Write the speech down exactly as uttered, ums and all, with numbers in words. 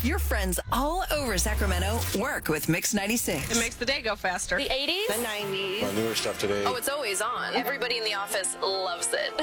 Your friends all over Sacramento work with Mix ninety-six. It makes the day go faster. The eighties? The nineties. Our newer stuff today. Oh, it's always on. Everybody in the office loves it.